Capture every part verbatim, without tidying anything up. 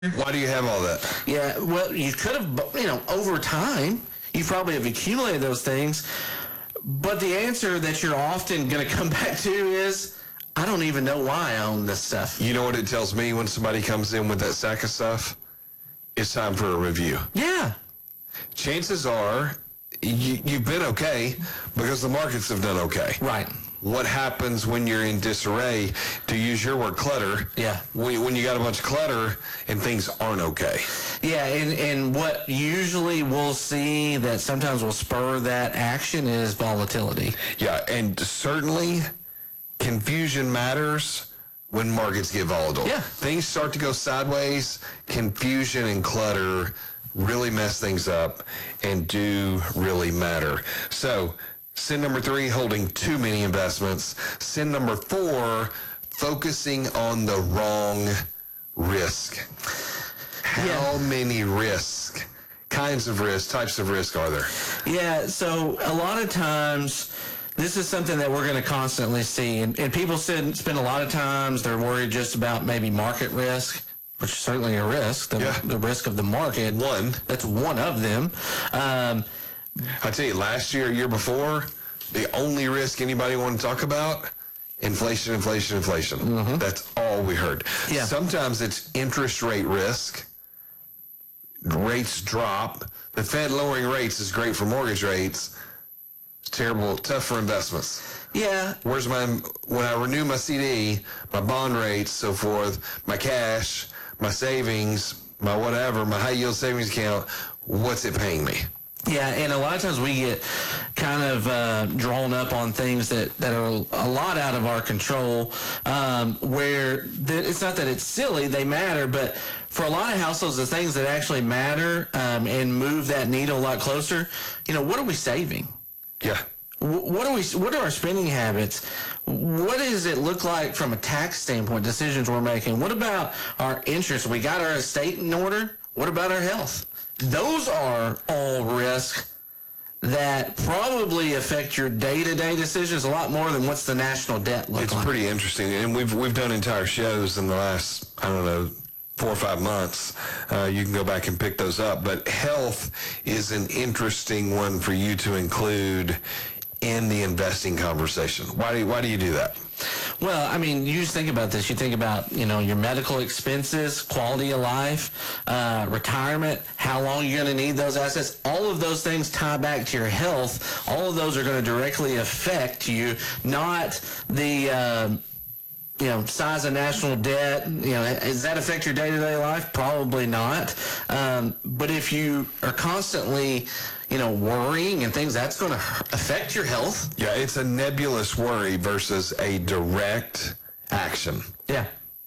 Why do you have all that? Yeah, well, you could have, you know, over time, you probably have accumulated those things. But the answer that you're often going to come back to is, I don't even know why I own this stuff. You know what it tells me when somebody comes in with that sack of stuff? It's time for a review. Yeah. Chances are you, you've been okay because the markets have done okay. Right. What happens when you're in disarray, to use your word, clutter? Yeah. When, when you got a bunch of clutter and things aren't okay. Yeah, and, and what usually we'll see that sometimes will spur that action is volatility. Yeah, and certainly confusion matters when markets get volatile. Yeah. Things start to go sideways, confusion and clutter really mess things up and do really matter. So, sin number three, holding too many investments. Sin number four, focusing on the wrong risk. How Yeah. many risk, kinds of risk, types of risk are there? Yeah, so a lot of times, this is something that we're going to constantly see. And, and people spend, spend a lot of times, they're worried just about maybe market risk, which is certainly a risk, the, Yeah. the risk of the market. One. That's one of them. Um, I tell you, last year, year before, the only risk anybody wanted to talk about, inflation, inflation, inflation. Mm-hmm. That's all we heard. Yeah. Sometimes it's interest rate risk. Rates drop. The Fed lowering rates is great for mortgage rates. It's terrible, tough for investments. yeah, Where's my, when I renew my C D, my bond rates, so forth, my cash, my savings, my whatever, my high yield savings account, what's it paying me? Yeah, and a lot of times we get kind of uh, drawn up on things that, that are a lot out of our control, um, where th- it's not that it's silly, they matter, but for a lot of households, the things that actually matter um, and move that needle a lot closer, you know, what are we saving? Yeah. What are we? What are our spending habits? What does it look like from a tax standpoint? Decisions we're making. What about our interest? We got our estate in order. What about our health? Those are all risks that probably affect your day-to-day decisions a lot more than what's the national debt look It's like. pretty interesting, and we've we've done entire shows in the last, I don't know, four or five months. Uh, you can go back and pick those up, but health is an interesting one for you to include in the investing conversation. Why do you, why do you do that? Well, I mean, you just think about this. You think about, you know, your medical expenses, quality of life, uh, retirement, how long you're going to need those assets. All of those things tie back to your health. All of those are going to directly affect you, not the... Uh, you know, size of national debt, you know, does that affect your day-to-day life? Probably not. Um, but if you are constantly, you know, worrying and things, that's going to affect your health. Yeah, it's a nebulous worry versus a direct action. Yeah.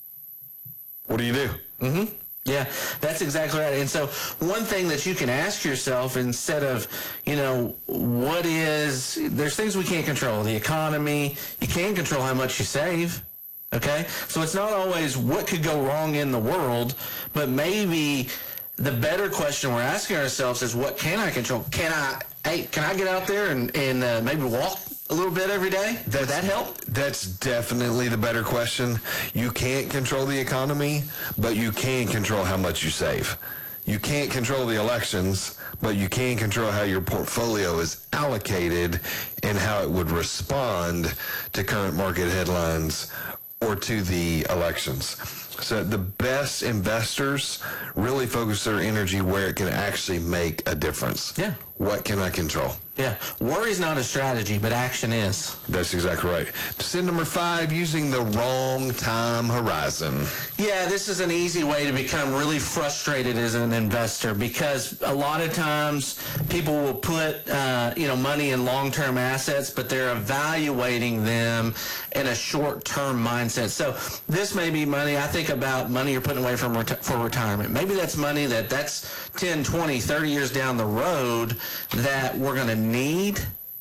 What do you do? Mm-hmm. Yeah, that's exactly right. And so one thing that you can ask yourself instead of, you know, what is, there's things we can't control. The economy, you can control how much you save. Okay, so it's not always what could go wrong in the world, but maybe the better question we're asking ourselves is, what can I control? Can I, hey, can I get out there and, and uh, maybe walk a little bit every day? Does that help? That's definitely the better question. You can't control the economy, but you can control how much you save. You can't control the elections, but you can control how your portfolio is allocated and how it would respond to current market headlines or to the elections. So the best investors really focus their energy where it can actually make a difference. Yeah. What can I control? Yeah. Worry's not a strategy, but action is. That's exactly right. Sin number five, using the wrong time horizon. Yeah, this is an easy way to become really frustrated as an investor, because a lot of times people will put uh, you know, money in long-term assets, but they're evaluating them in a short-term mindset. So this may be money, I think about money you're putting away from reti- for retirement. Maybe that's money that that's ten, twenty, thirty years down the road that we're going to need,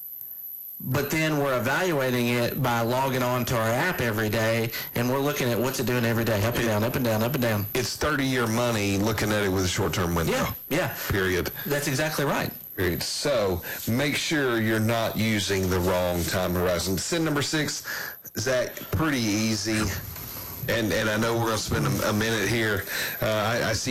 but then we're evaluating it by logging on to our app every day, and we're looking at what's it doing every day, up and down, up and down, up and down. It's thirty-year money looking at it with a short-term window. Yeah, yeah. Period. That's exactly right. Period. So make sure you're not using the wrong time horizon. Sin number six, Zach, pretty easy. And and I know we're going to spend a, a minute here. Uh, I, I see